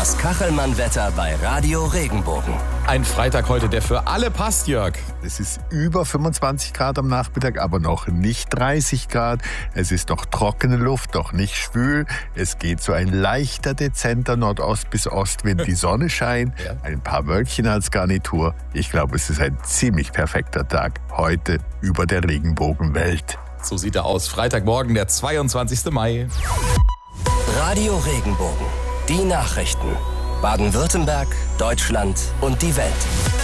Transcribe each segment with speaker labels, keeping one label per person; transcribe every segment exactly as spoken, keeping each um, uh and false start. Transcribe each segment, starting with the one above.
Speaker 1: Das Kachelmann-Wetter bei Radio Regenbogen.
Speaker 2: Ein Freitag heute, der für alle passt, Jörg.
Speaker 3: Es ist über fünfundzwanzig Grad am Nachmittag, aber noch nicht dreißig Grad. Es ist noch trockene Luft, doch nicht schwül. Es geht so ein leichter, dezenter Nordost- bis Ostwind. Die Sonne scheint, ja. Ein paar Wölkchen als Garnitur. Ich glaube, es ist ein ziemlich perfekter Tag heute über der Regenbogenwelt.
Speaker 2: So sieht er aus. Freitagmorgen, der zweiundzwanzigsten Mai.
Speaker 1: Radio Regenbogen. Die Nachrichten. Baden-Württemberg, Deutschland und die Welt.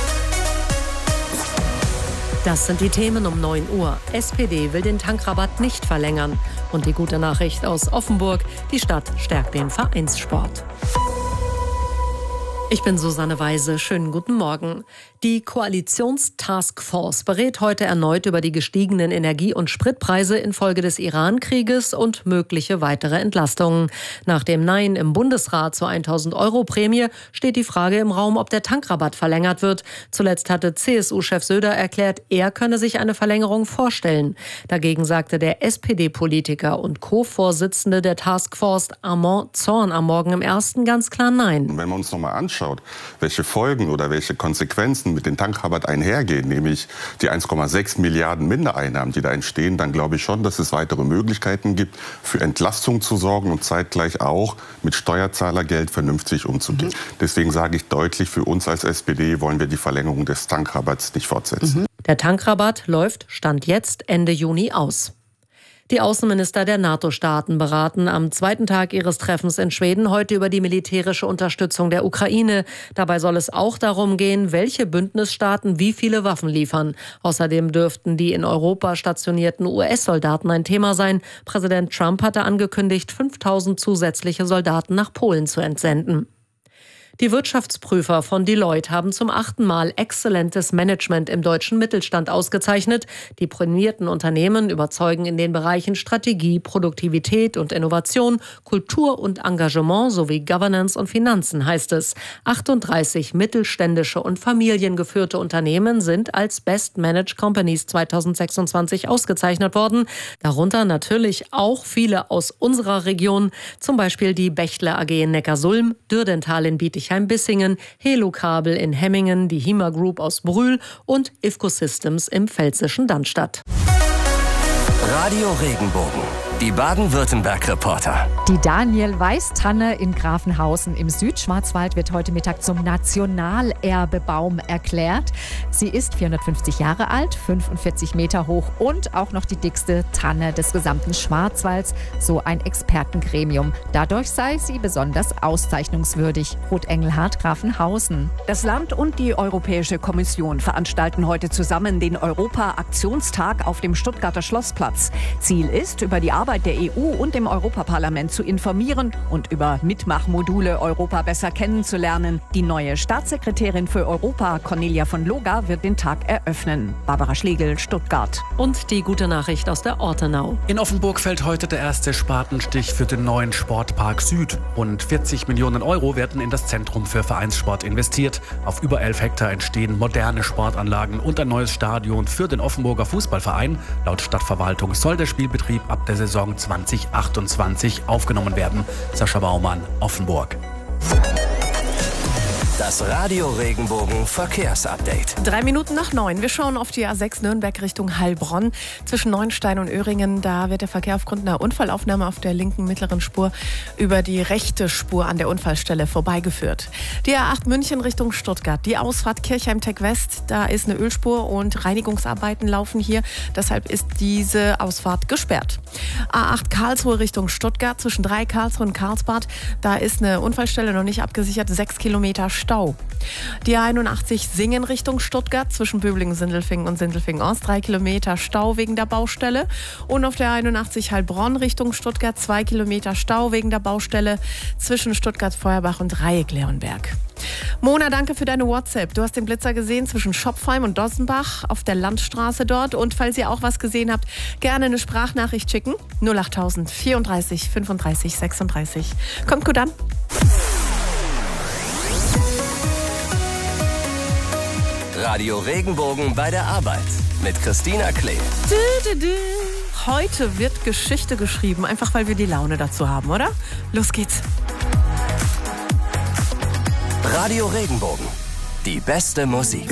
Speaker 4: Das sind die Themen um neun Uhr. S P D will den Tankrabatt nicht verlängern. Und die gute Nachricht aus Offenburg: Die Stadt stärkt den Vereinssport. Ich bin Susanne Weise. Schönen guten Morgen. Die Koalitionstaskforce berät heute erneut über die gestiegenen Energie- und Spritpreise infolge des Iran-Krieges und mögliche weitere Entlastungen. Nach dem Nein im Bundesrat zur tausend-Euro-Prämie steht die Frage im Raum, ob der Tankrabatt verlängert wird. Zuletzt hatte C S U-Chef Söder erklärt, er könne sich eine Verlängerung vorstellen. Dagegen sagte der S P D-Politiker und Co-Vorsitzende der Taskforce Armand Zorn am Morgen im Ersten ganz klar Nein.
Speaker 5: Wenn wir uns noch mal anschauen, Schaut, welche Folgen oder welche Konsequenzen mit dem Tankrabatt einhergehen, nämlich die eins Komma sechs Milliarden Mindereinnahmen, die da entstehen, dann glaube ich schon, dass es weitere Möglichkeiten gibt, für Entlastung zu sorgen und zeitgleich auch mit Steuerzahlergeld vernünftig umzugehen. Mhm. Deswegen sage ich deutlich, für uns als S P D wollen wir die Verlängerung des Tankrabatts nicht fortsetzen.
Speaker 4: Mhm. Der Tankrabatt läuft Stand jetzt Ende Juni aus. Die Außenminister der NATO-Staaten beraten am zweiten Tag ihres Treffens in Schweden heute über die militärische Unterstützung der Ukraine. Dabei soll es auch darum gehen, welche Bündnisstaaten wie viele Waffen liefern. Außerdem dürften die in Europa stationierten U S-Soldaten ein Thema sein. Präsident Trump hatte angekündigt, fünftausend zusätzliche Soldaten nach Polen zu entsenden. Die Wirtschaftsprüfer von Deloitte haben zum achten Mal exzellentes Management im deutschen Mittelstand ausgezeichnet. Die prämierten Unternehmen überzeugen in den Bereichen Strategie, Produktivität und Innovation, Kultur und Engagement sowie Governance und Finanzen, heißt es. achtunddreißig mittelständische und familiengeführte Unternehmen sind als Best Managed Companies zweitausendsechsundzwanzig ausgezeichnet worden. Darunter natürlich auch viele aus unserer Region, zum Beispiel die Bechtle A G in Neckarsulm, Dürdental in Bietigheim-Bissingen, Helo-Kabel in Hemmingen, die Hima Group aus Brühl und Ifco Systems im pfälzischen Dannstatt.
Speaker 1: Radio Regenbogen. Die Baden-Württemberg-Reporter.
Speaker 6: Die Daniel-Weiß-Tanne in Grafenhausen im Südschwarzwald wird heute Mittag zum Nationalerbebaum erklärt. Sie ist vierhundertfünfzig Jahre alt, fünfundvierzig Meter hoch und auch noch die dickste Tanne des gesamten Schwarzwalds, so ein Expertengremium. Dadurch sei sie besonders auszeichnungswürdig. Ruth Engelhardt, Grafenhausen.
Speaker 7: Das Land und die Europäische Kommission veranstalten heute zusammen den Europa-Aktionstag auf dem Stuttgarter Schlossplatz. Ziel ist, über die Arbeit der E U und dem Europaparlament zu informieren und über Mitmachmodule Europa besser kennenzulernen. Die neue Staatssekretärin für Europa, Cornelia von Loga, wird den Tag eröffnen. Barbara Schlegel, Stuttgart.
Speaker 4: Und die gute Nachricht aus der Ortenau.
Speaker 8: In Offenburg fällt heute der erste Spatenstich für den neuen Sportpark Süd. Rund vierzig Millionen Euro werden in das Zentrum für Vereinssport investiert. Auf über elf Hektar entstehen moderne Sportanlagen und ein neues Stadion für den Offenburger Fußballverein. Laut Stadtverwaltung soll der Spielbetrieb ab der Saison zwanzig achtundzwanzig aufgenommen werden. Sascha Baumann, Offenburg.
Speaker 1: Das Radio Regenbogen Verkehrsupdate.
Speaker 9: Drei Minuten nach neun. Wir schauen auf die A sechs Nürnberg Richtung Heilbronn. Zwischen Neuenstein und Öhringen, da wird der Verkehr aufgrund einer Unfallaufnahme auf der linken mittleren Spur über die rechte Spur an der Unfallstelle vorbeigeführt. Die A acht München Richtung Stuttgart. Die Ausfahrt Kirchheim-Tech West, da ist eine Ölspur und Reinigungsarbeiten laufen hier. Deshalb ist diese Ausfahrt gesperrt. A acht Karlsruhe Richtung Stuttgart. Zwischen drei Karlsruhe und Karlsbad, da ist eine Unfallstelle noch nicht abgesichert. Sechs Kilometer Stau. Die A einundachtzig Singen Richtung Stuttgart zwischen Böblingen-Sindelfingen und Sindelfingen-Ost. Drei Kilometer Stau wegen der Baustelle. Und auf der A einundachtzig Heilbronn Richtung Stuttgart zwei Kilometer Stau wegen der Baustelle zwischen Stuttgart-Feuerbach und Dreieck-Leonberg. Mona, danke für deine WhatsApp. Du hast den Blitzer gesehen zwischen Schopfheim und Dossenbach auf der Landstraße dort. Und falls ihr auch was gesehen habt, gerne eine Sprachnachricht schicken. null achttausend vierunddreißig fünfunddreißig sechsunddreißig. Kommt gut an.
Speaker 1: Radio Regenbogen bei der Arbeit mit Christina Klee.
Speaker 9: Du, du, du. Heute wird Geschichte geschrieben, einfach weil wir die Laune dazu haben, oder? Los geht's.
Speaker 1: Radio Regenbogen. Die beste Musik.